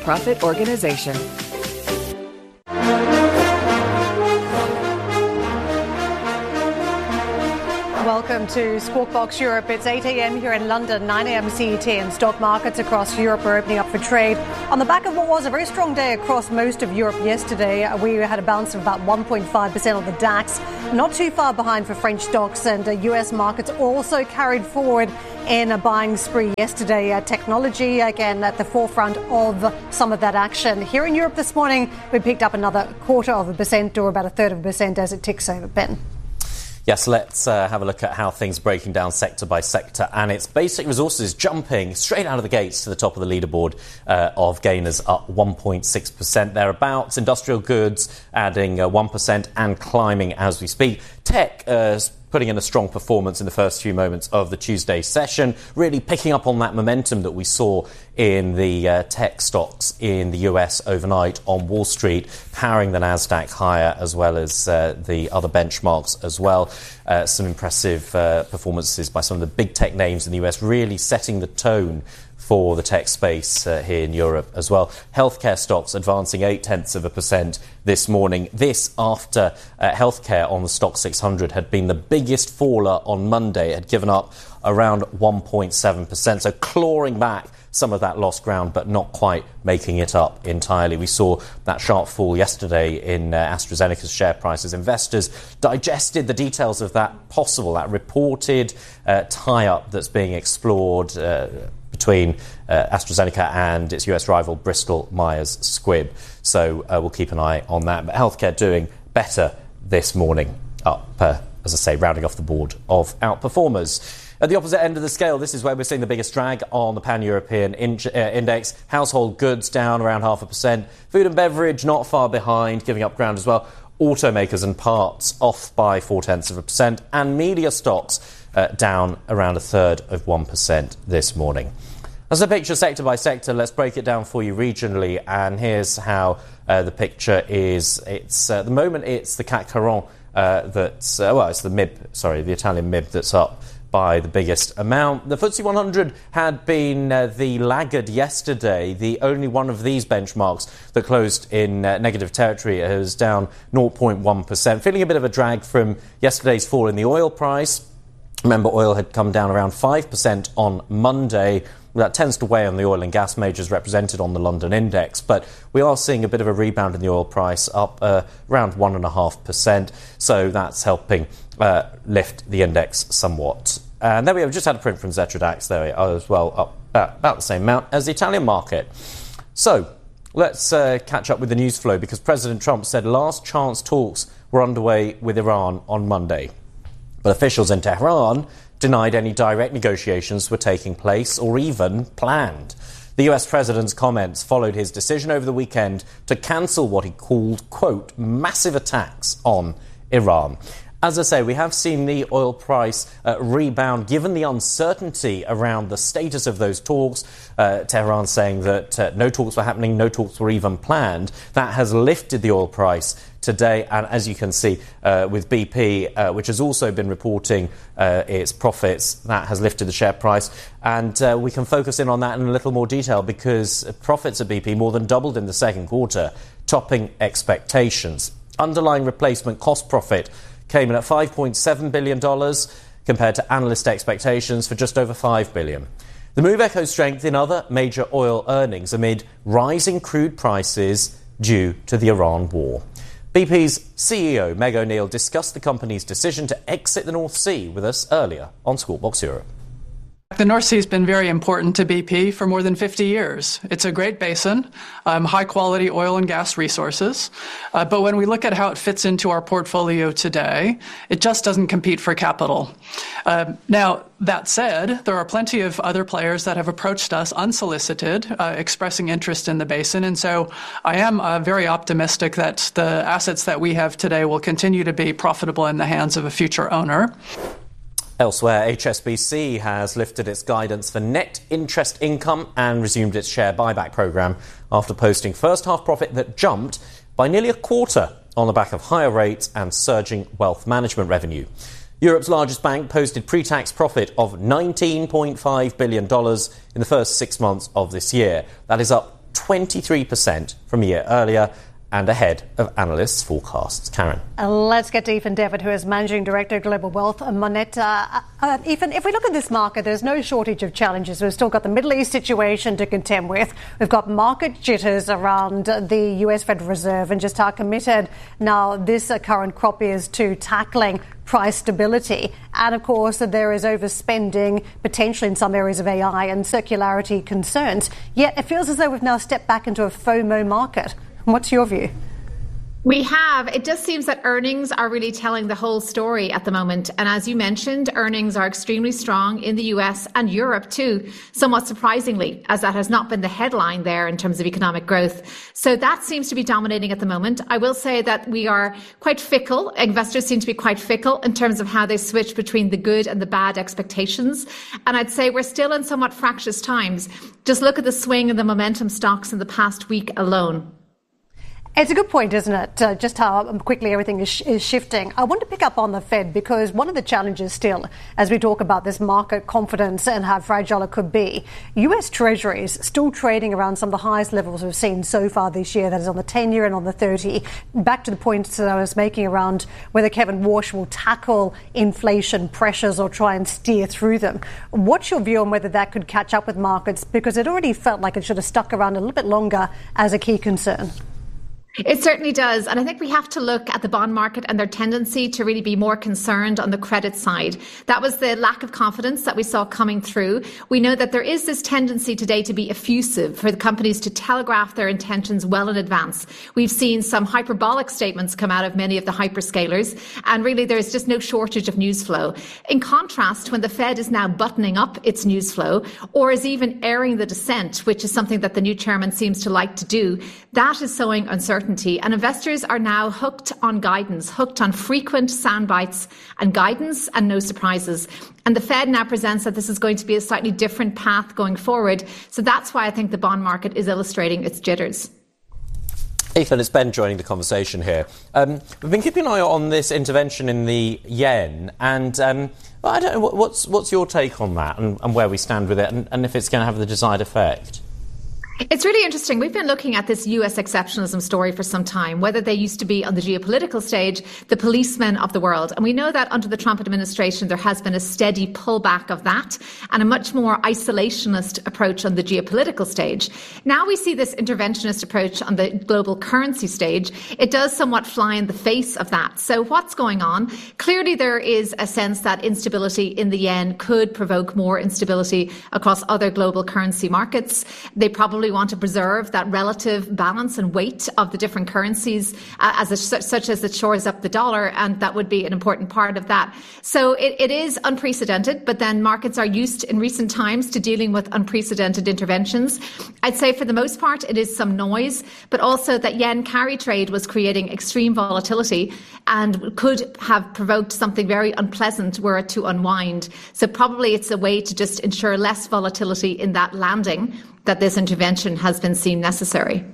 not-for-profit organization. Welcome to Squawk Box Europe. It's 8 a.m. here in London, 9 a.m. CET, and stock markets across Europe are opening up for trade. On the back of what was a very strong day across most of Europe yesterday, we had a bounce of about 1.5% on the DAX, not too far behind for French stocks, and U.S. markets also carried forward in a buying spree yesterday. Technology, again, at the forefront of some of that action. Here in Europe this morning, we picked up another 0.25% or about 1/3% as it ticks over. Ben. Yes, let's have a look at how things are breaking down sector by sector. And it's basic resources jumping straight out of the gates to the top of the leaderboard of gainers, up 1.6% thereabouts. Industrial goods adding 1% and climbing as we speak. Tech putting in a strong performance in the first few moments of the Tuesday session, really picking up on that momentum that we saw in the tech stocks in the US overnight on Wall Street, powering the Nasdaq higher as well as the other benchmarks as well. Some impressive performances by some of the big tech names in the US, really setting the tone for the tech space here in Europe as well. Healthcare stocks advancing 0.8% this morning. This after healthcare on the Stock 600 had been the biggest faller on Monday. It had given up around 1.7%. So clawing back some of that lost ground, but not quite making it up entirely. We saw that sharp fall yesterday in AstraZeneca's share price as investors digested the details of that reported tie-up that's being explored between AstraZeneca and its US rival Bristol Myers Squibb. So we'll keep an eye on that. But healthcare doing better this morning, up, as I say, rounding off the board of outperformers. At the opposite end of the scale, this is where we're seeing the biggest drag on the pan-European index. Household goods down around 0.5%. Food and beverage not far behind, giving up ground as well. Automakers and parts off by 0.4%. And media stocks down around 1% this morning. As a picture sector by sector, let's break it down for you regionally. And here's how the picture is. It's at the moment it's the CAC 40 it's the MIB, the Italian MIB that's up by the biggest amount. The FTSE 100 had been the laggard yesterday, the only one of these benchmarks that closed in negative territory. It was down 0.1%, feeling a bit of a drag from yesterday's fall in the oil price. Remember, oil had come down around 5% on Monday. That tends to weigh on the oil and gas majors represented on the London index. But we are seeing a bit of a rebound in the oil price, up around 1.5%. So that's helping lift the index somewhat. And there we have just had a print from Xetra DAX there as well, up about the same amount as the Italian market. So let's catch up with the news flow, because President Trump said last chance talks were underway with Iran on Monday. But officials in Tehran denied any direct negotiations were taking place or even planned. The US president's comments followed his decision over the weekend to cancel what he called, quote, massive attacks on Iran. As I say, we have seen the oil price rebound given the uncertainty around the status of those talks. Tehran saying that no talks were happening, no talks were even planned. That has lifted the oil price today. And as you can see with BP, which has also been reporting its profits, that has lifted the share price. And we can focus in on that in a little more detail, because profits at BP more than doubled in the second quarter, topping expectations. Underlying replacement cost profit came in at $5.7 billion compared to analyst expectations for just over $5 billion. The move echoes strength in other major oil earnings amid rising crude prices due to the Iran war. BP's CEO, Meg O'Neill, discussed the company's decision to exit the North Sea with us earlier on Squawk Box Europe. The North Sea has been very important to BP for more than 50 years. It's a great basin, high-quality oil and gas resources. But when we look at how it fits into our portfolio today, it just doesn't compete for capital. Now, that said, there are plenty of other players that have approached us unsolicited, expressing interest in the basin. And so I am very optimistic that the assets that we have today will continue to be profitable in the hands of a future owner. Elsewhere, HSBC has lifted its guidance for net interest income and resumed its share buyback programme after posting first-half profit that jumped by nearly a quarter on the back of higher rates and surging wealth management revenue. Europe's largest bank posted pre-tax profit of $19.5 billion in the first 6 months of this year. That is up 23% from a year earlier, and ahead of analysts' forecasts. Karen. Let's get to Ethan Devitt, who is Managing Director of Global Wealth Monet. Ethan, if we look at this market, there's no shortage of challenges. We've still got the Middle East situation to contend with. We've got market jitters around the US Federal Reserve and just how committed now this current crop is to tackling price stability. And of course, there is overspending, potentially in some areas of AI and circularity concerns. Yet it feels as though we've now stepped back into a FOMO market. What's your view? We have. It just seems that earnings are really telling the whole story at the moment. And as you mentioned, earnings are extremely strong in the US and Europe too, somewhat surprisingly, as that has not been the headline there in terms of economic growth. So that seems to be dominating at the moment. I will say that we are quite fickle. Investors seem to be quite fickle in terms of how they switch between the good and the bad expectations. And I'd say we're still in somewhat fractious times. Just look at the swing in the momentum stocks in the past week alone. It's a good point, isn't it? Just how quickly everything is shifting. I want to pick up on the Fed because one of the challenges still, as we talk about this market confidence and how fragile it could be, US Treasuries still trading around some of the highest levels we've seen so far this year. That is on the 10-year and on the 30. Back to the points that I was making around whether Kevin Warsh will tackle inflation pressures or try and steer through them. What's your view on whether that could catch up with markets? Because it already felt like it should have stuck around a little bit longer as a key concern. It certainly does. And I think we have to look at the bond market and their tendency to really be more concerned on the credit side. That was the lack of confidence that we saw coming through. We know that there is this tendency today to be effusive, for the companies to telegraph their intentions well in advance. We've seen some hyperbolic statements come out of many of the hyperscalers, and really there's just no shortage of news flow. In contrast, when the Fed is now buttoning up its news flow, or is even airing the dissent, which is something that the new chairman seems to like to do, that is sowing uncertainty. And investors are now hooked on guidance, hooked on frequent sound bites and guidance and no surprises. And the Fed now presents that this is going to be a slightly different path going forward. So that's why I think the bond market is illustrating its jitters. Ethan, it's Ben joining the conversation here. We've been keeping an eye on this intervention in the yen, and I don't know, what's your take on that and where we stand with it, and if it's going to have the desired effect? It's really interesting. We've been looking at this US exceptionalism story for some time, whether they used to be on the geopolitical stage, the policemen of the world. And we know that under the Trump administration, there has been a steady pullback of that and a much more isolationist approach on the geopolitical stage. Now we see this interventionist approach on the global currency stage. It does somewhat fly in the face of that. So what's going on? Clearly, there is a sense that instability in the yen could provoke more instability across other global currency markets. They probably want to preserve that relative balance and weight of the different currencies such as it shores up the dollar, and that would be an important part of that. So it is unprecedented, but then markets are used in recent times to dealing with unprecedented interventions. I'd say for the most part it is some noise, but also that yen carry trade was creating extreme volatility and could have provoked something very unpleasant were it to unwind. So probably it's a way to just ensure less volatility in that landing that this intervention has been seen necessary.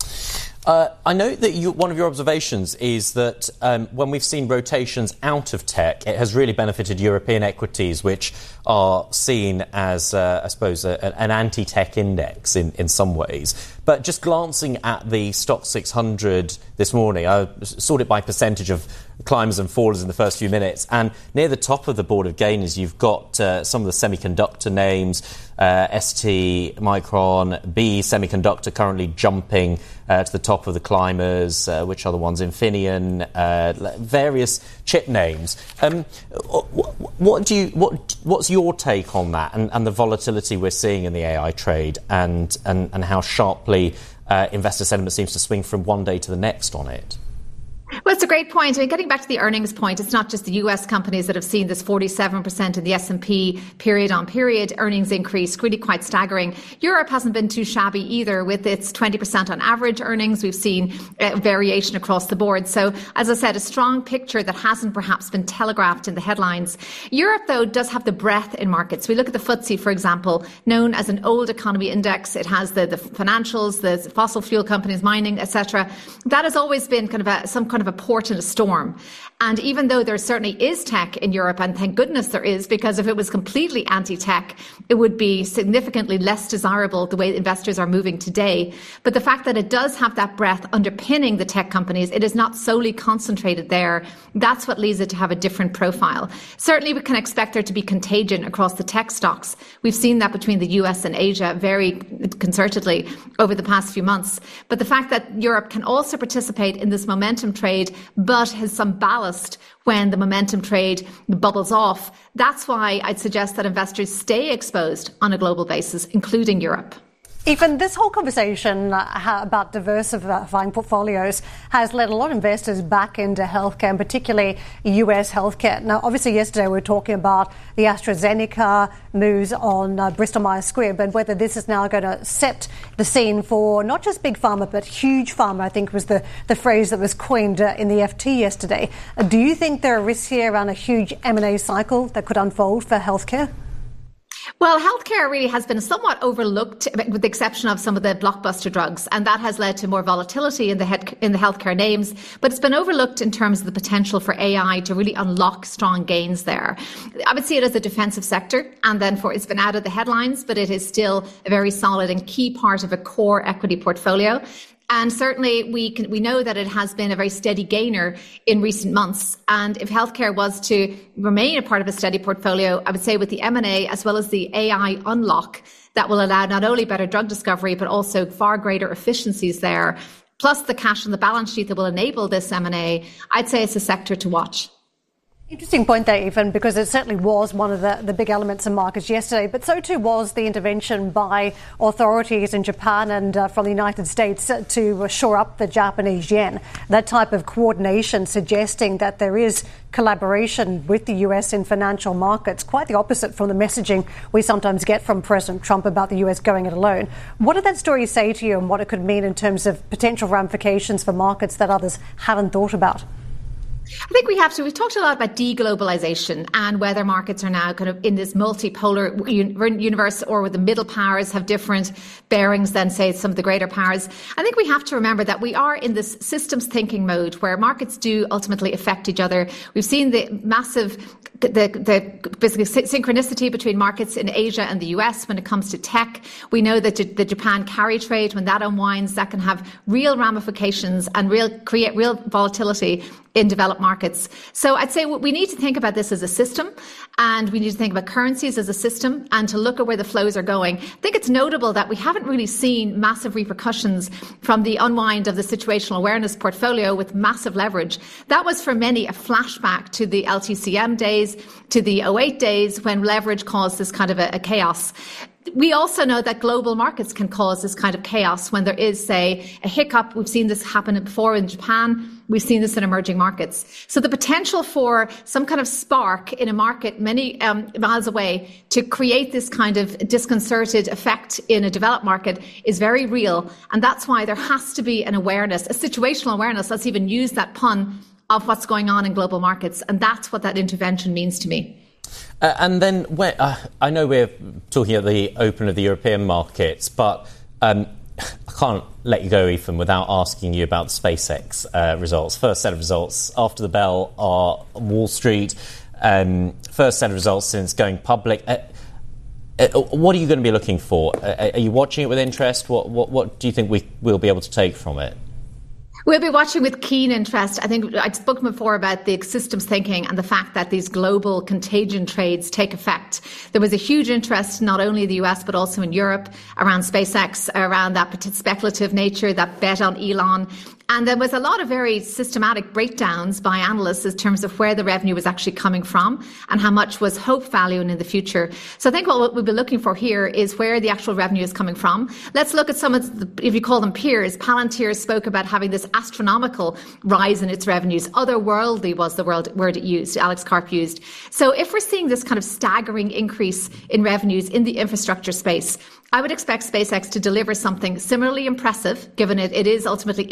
I know that one of your observations is that when we've seen rotations out of tech, it has really benefited European equities, which are seen as, I suppose, an anti-tech index in some ways. But just glancing at the Stoxx 600 this morning, I sorted it by percentage of climbers and fallers in the first few minutes. And near the top of the board of gainers, you've got some of the semiconductor names, ST, Micron, BE Semiconductor currently jumping to the top of the climbers, which are the ones Infineon, various chip names. What's your take on that and the volatility we're seeing in the AI trade and how sharply investor sentiment seems to swing from one day to the next on it? Well, it's a great point. I mean, getting back to the earnings point, it's not just the US companies that have seen this 47% in the S&P period on period earnings increase, really quite staggering. Europe hasn't been too shabby either with its 20% on average earnings. We've seen variation across the board. So, as I said, a strong picture that hasn't perhaps been telegraphed in the headlines. Europe, though, does have the breadth in markets. We look at the FTSE, for example, known as an old economy index. It has the financials, the fossil fuel companies, mining, etc. That has always been kind of some kind of kind of a port in a storm. And even though there certainly is tech in Europe, and thank goodness there is, because if it was completely anti-tech, it would be significantly less desirable the way investors are moving today. But the fact that it does have that breadth underpinning the tech companies, it is not solely concentrated there. That's what leads it to have a different profile. Certainly we can expect there to be contagion across the tech stocks. We've seen that between the US and Asia very concertedly over the past few months. But the fact that Europe can also participate in this momentum trade, but has some ballast when the momentum trade bubbles off, that's why I'd suggest that investors stay exposed on a global basis, including Europe. Even this whole conversation about diversifying portfolios has led a lot of investors back into healthcare, and particularly US healthcare. Now, obviously, yesterday we were talking about the AstraZeneca moves on Bristol Myers Squibb, and whether this is now going to set the scene for not just big pharma, but huge pharma, I think was the phrase that was coined in the FT yesterday. Do you think there are risks here around a huge M&A cycle that could unfold for healthcare? Well, healthcare really has been somewhat overlooked, with the exception of some of the blockbuster drugs, and that has led to more volatility in the healthcare names. But it's been overlooked in terms of the potential for AI to really unlock strong gains there. I would see it as a defensive sector, and then it's been out of the headlines, but it is still a very solid and key part of a core equity portfolio. And certainly we know that it has been a very steady gainer in recent months. And if healthcare was to remain a part of a steady portfolio, I would say with the M&A as well as the AI unlock, that will allow not only better drug discovery, but also far greater efficiencies there, plus the cash on the balance sheet that will enable this M&A, I'd say it's a sector to watch. Interesting point there, Aoife, because it certainly was one of the big elements in markets yesterday, but so too was the intervention by authorities in Japan and from the United States to shore up the Japanese yen. That type of coordination suggesting that there is collaboration with the US in financial markets, quite the opposite from the messaging we sometimes get from President Trump about the US going it alone. What did that story say to you, and what it could mean in terms of potential ramifications for markets that others haven't thought about? I think we've talked a lot about deglobalization and whether markets are now kind of in this multipolar universe, or where the middle powers have different bearings than, say, some of the greater powers. I think we have to remember that we are in this systems thinking mode where markets do ultimately affect each other. We've seen the massive basically synchronicity between markets in Asia and the US when it comes to tech. We know that the Japan carry trade, when that unwinds, that can have real ramifications and create real volatility in developed markets. So I'd say we need to think about this as a system, and we need to think about currencies as a system, and to look at where the flows are going. I think it's notable that we haven't really seen massive repercussions from the unwind of the situational awareness portfolio with massive leverage. That was for many a flashback to the LTCM days, to the 2008 days, when leverage caused this kind of a chaos. We also know that global markets can cause this kind of chaos when there is, say, a hiccup. We've seen this happen before in Japan. We've seen this in emerging markets. So the potential for some kind of spark in a market many miles away to create this kind of disconcerted effect in a developed market is very real. And that's why there has to be an awareness, a situational awareness, let's even use that pun, of what's going on in global markets. And that's what that intervention means to me. And then, I know we're talking at the open of the European markets, but I can't let you go, Ethan, without asking you about the SpaceX results. First set of results after the bell are Wall Street. First set of results since going public. What are you going to be looking for? Are you watching it with interest? What do you think we'll be able to take from it? We'll be watching with keen interest. I think I'd spoken before about the systems thinking and the fact that these global contagion trades take effect. There was a huge interest, not only in the US, but also in Europe, around SpaceX, around that speculative nature, that bet on Elon. And there was a lot of very systematic breakdowns by analysts in terms of where the revenue was actually coming from and how much was hope value in the future. So I think what we'll be looking for here is where the actual revenue is coming from. Let's look at some of the, if you call them peers. Palantir spoke about having this astronomical rise in its revenues. Otherworldly was the word it used, Alex Karp used. So if we're seeing this kind of staggering increase in revenues in the infrastructure space, I would expect SpaceX to deliver something similarly impressive, given it is ultimately in the sector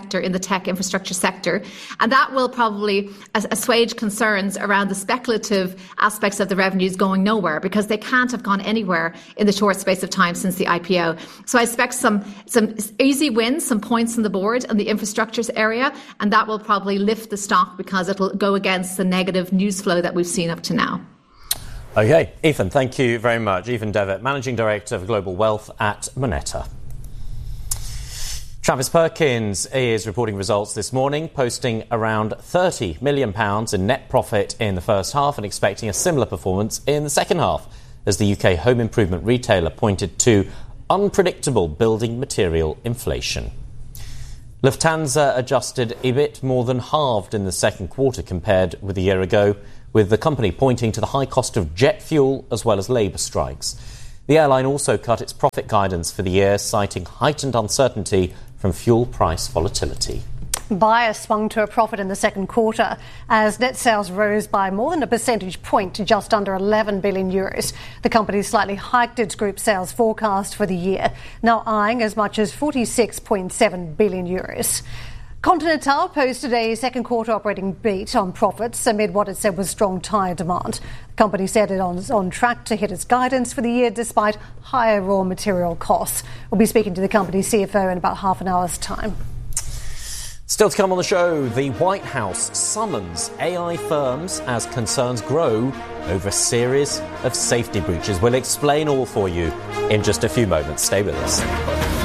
sector, in the tech infrastructure sector. And that will probably assuage concerns around the speculative aspects of the revenues going nowhere, because they can't have gone anywhere in the short space of time since the IPO. So I expect some easy wins, some points on the board in the infrastructures area, and that will probably lift the stock because it'll go against the negative news flow that we've seen up to now. OK, Ethan, thank you very much. Ethan Devitt, Managing Director of Global Wealth at Moneta. Travis Perkins is reporting results this morning, posting around £30 million in net profit in the first half and expecting a similar performance in the second half, as the UK home improvement retailer pointed to unpredictable building material inflation. Lufthansa adjusted EBIT more than halved in the second quarter compared with a year ago, with the company pointing to the high cost of jet fuel as well as labour strikes. The airline also cut its profit guidance for the year, citing heightened uncertainty from fuel price volatility. Bayer swung to a profit in the second quarter as net sales rose by more than a percentage point to just under €11 billion. The company slightly hiked its group sales forecast for the year, now eyeing as much as €46.7 billion. Continental posted a second quarter operating beat on profits amid what it said was strong tyre demand. The company said it was on track to hit its guidance for the year despite higher raw material costs. We'll be speaking to the company's CFO in about half an hour's time. Still to come on the show, the White House summons AI firms as concerns grow over a series of safety breaches. We'll explain all for you in just a few moments. Stay with us.